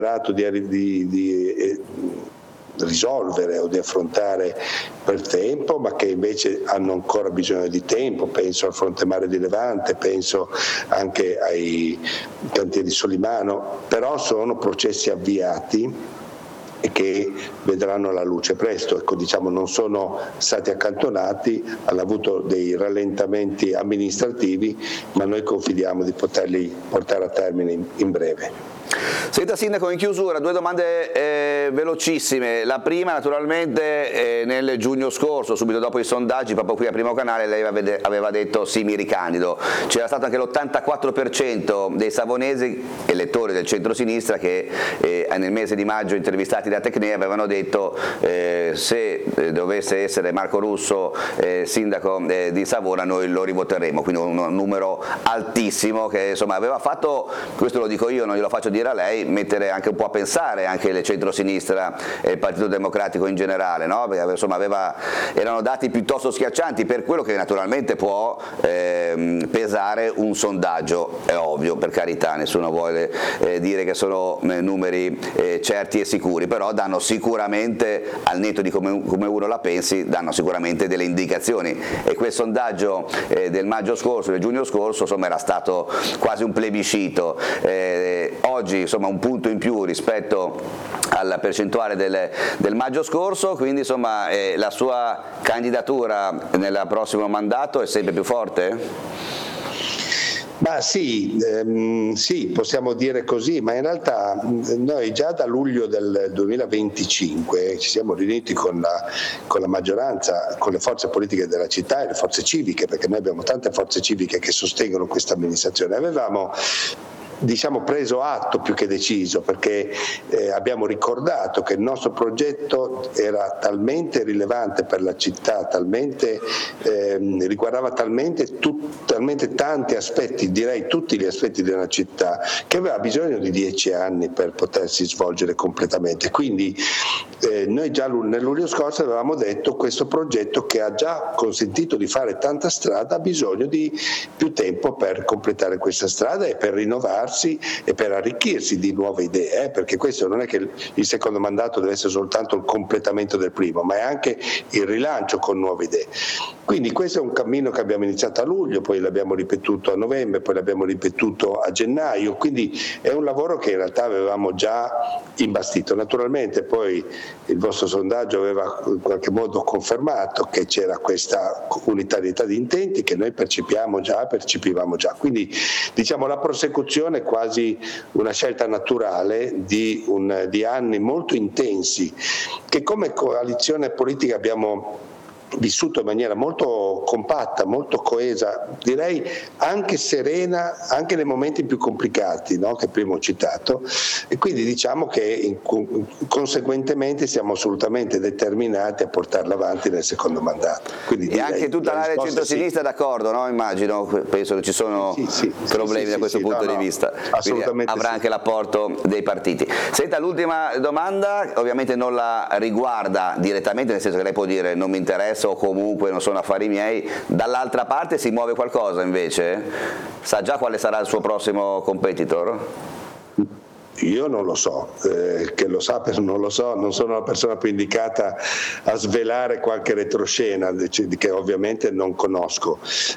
sperato di risolvere o di affrontare per tempo, ma che invece hanno ancora bisogno di tempo. Penso al Fronte Mare di Levante, penso anche ai cantieri Solimano, però sono processi avviati e che vedranno la luce presto. Ecco, diciamo, non sono stati accantonati, hanno avuto dei rallentamenti amministrativi, ma noi confidiamo di poterli portare a termine in breve. Senta Sindaco, in chiusura due domande velocissime. La prima naturalmente nel giugno scorso, subito dopo i sondaggi, proprio qui a Primo Canale, lei aveva detto sì, mi ricandido. C'era stato anche l'84% dei savonesi, elettori del centro-sinistra, che nel mese di maggio intervistati da Tecnea avevano detto se dovesse essere Marco Russo sindaco di Savona noi lo rivoteremo, quindi un numero altissimo che insomma aveva fatto, questo lo dico io, non glielo faccio dire a lei, mettere anche un po' a pensare anche il centro-sinistra e il Partito Democratico in generale, no? Perché insomma erano dati piuttosto schiaccianti, per quello che naturalmente può pesare un sondaggio, è ovvio, per carità, nessuno vuole dire che sono numeri certi e sicuri, però danno sicuramente, al netto di come uno la pensi, danno sicuramente delle indicazioni, e quel sondaggio del maggio scorso, del giugno scorso, insomma era stato quasi un plebiscito. Oggi insomma un punto in più rispetto alla percentuale del maggio scorso, quindi insomma la sua candidatura nel prossimo mandato è sempre più forte? Ma sì, possiamo dire così, ma in realtà noi già da luglio del 2025 ci siamo riuniti con la maggioranza, con le forze politiche della città e le forze civiche, perché noi abbiamo tante forze civiche che sostengono questa amministrazione. Avevamo preso atto più che deciso, perché abbiamo ricordato che il nostro progetto era talmente rilevante per la città, riguardava talmente tanti aspetti, direi tutti gli aspetti della città, che aveva bisogno di 10 anni per potersi svolgere completamente. Quindi noi già nel luglio scorso avevamo detto: questo progetto, che ha già consentito di fare tanta strada, ha bisogno di più tempo per completare questa strada e per rinnovarsi e per arricchirsi di nuove idee, perché questo non è che il secondo mandato deve essere soltanto il completamento del primo, ma è anche il rilancio con nuove idee. Quindi questo è un cammino che abbiamo iniziato a luglio, poi l'abbiamo ripetuto a novembre, poi l'abbiamo ripetuto a gennaio, quindi è un lavoro che in realtà avevamo già imbastito. Naturalmente poi il vostro sondaggio aveva in qualche modo confermato che c'era questa unitarietà di intenti che noi percepivamo già, quindi diciamo la prosecuzione è quasi una scelta naturale di anni molto intensi che come coalizione politica abbiamo vissuto in maniera molto compatta, molto coesa, direi anche serena, anche nei momenti più complicati, no? Che prima ho citato, e quindi diciamo che conseguentemente siamo assolutamente determinati a portarla avanti nel secondo mandato. Quindi e anche tutta l'area centro-sinistra è d'accordo, no? Immagino, penso che ci sono problemi da questo punto di vista, assolutamente avrà anche l'apporto dei partiti. Senta, l'ultima domanda ovviamente non la riguarda direttamente, nel senso che lei può dire non mi interessa o comunque non sono affari miei, dall'altra parte si muove qualcosa invece? Sa già quale sarà il suo prossimo competitor? Io non lo so, che lo sappia non lo so, non sono la persona più indicata a svelare qualche retroscena che ovviamente non conosco,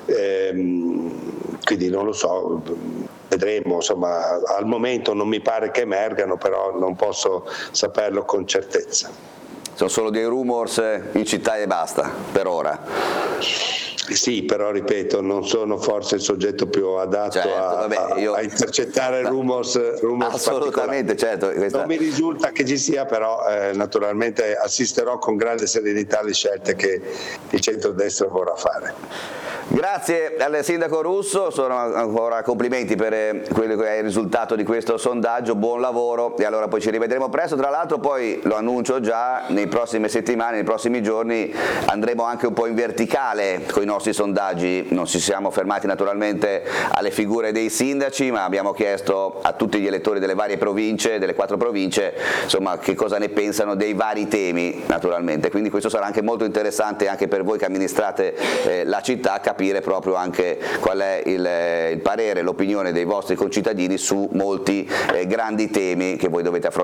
quindi non lo so, vedremo, insomma al momento non mi pare che emergano, però non posso saperlo con certezza. Sono solo dei rumors in città e basta, per ora. Sì, però ripeto, non sono forse il soggetto più adatto a intercettare rumors assolutamente, certo. Non mi risulta che ci sia, però naturalmente assisterò con grande serenità alle scelte che il centrodestra vorrà fare. Grazie al sindaco Russo, sono ancora complimenti per quello che è il risultato di questo sondaggio, buon lavoro, e allora poi ci rivedremo presto. Tra l'altro poi lo annuncio già, nei prossime settimane, nei prossimi giorni andremo anche un po' in verticale con i nostri sondaggi. Non ci siamo fermati naturalmente alle figure dei sindaci, ma abbiamo chiesto a tutti gli elettori delle varie province, delle 4 province, insomma che cosa ne pensano dei vari temi naturalmente, quindi questo sarà anche molto interessante anche per voi che amministrate la città, capire proprio anche qual è il parere, l'opinione dei vostri concittadini su molti grandi temi che voi dovete affrontare